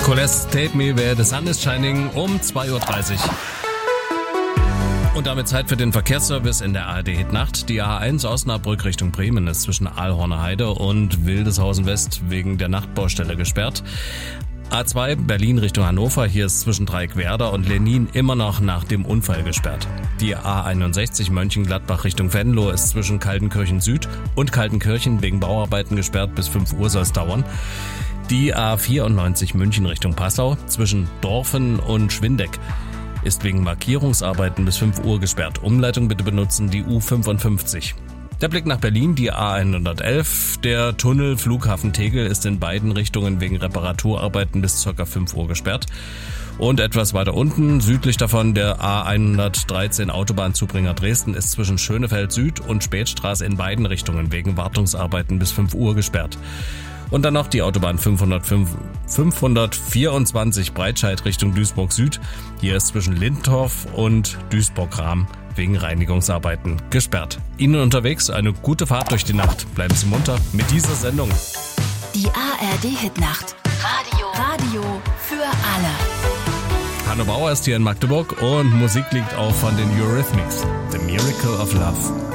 Coles Tape Me Where the Sun is Shining um 2.30 Uhr. Und damit Zeit für den Verkehrsservice in der ARD Hitnacht. Die A1 Osnabrück Richtung Bremen ist zwischen Aalhorner Heide und Wildeshausen West wegen der Nachtbaustelle gesperrt. A2 Berlin Richtung Hannover, hier ist zwischen Dreieckwerder und Lenin immer noch nach dem Unfall gesperrt. Die A61 Mönchengladbach Richtung Venlo ist zwischen Kaltenkirchen Süd und Kaltenkirchen wegen Bauarbeiten gesperrt, bis 5 Uhr soll es dauern. Die A94 München Richtung Passau zwischen Dorfen und Schwindeck ist wegen Markierungsarbeiten bis 5 Uhr gesperrt. Umleitung bitte benutzen die U55. Der Blick nach Berlin, die A111. Der Tunnel Flughafen Tegel ist in beiden Richtungen wegen Reparaturarbeiten bis ca. 5 Uhr gesperrt. Und etwas weiter unten, südlich davon, der A113 Autobahnzubringer Dresden ist zwischen Schönefeld Süd und Spätstraße in beiden Richtungen wegen Wartungsarbeiten bis 5 Uhr gesperrt. Und dann noch die Autobahn 524 Breitscheid Richtung Duisburg Süd. Hier ist zwischen Lindorf und Duisburg-Rahm wegen Reinigungsarbeiten gesperrt. Ihnen unterwegs eine gute Fahrt durch die Nacht. Bleiben Sie munter mit dieser Sendung. Die ARD Hitnacht. Radio für alle. Hanno Bauer ist hier in Magdeburg und Musik liegt auch von den Eurythmics. The Miracle of Love.